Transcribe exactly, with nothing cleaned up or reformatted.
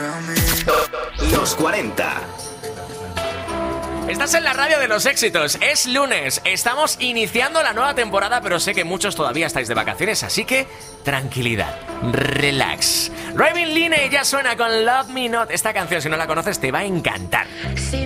Los cuarenta. Estás en la radio de los éxitos, es lunes, estamos iniciando la nueva temporada, pero sé que muchos todavía estáis de vacaciones, así que tranquilidad, relax. Raven Line ya suena con Love Me Not. Esta canción, si no la conoces, te va a encantar.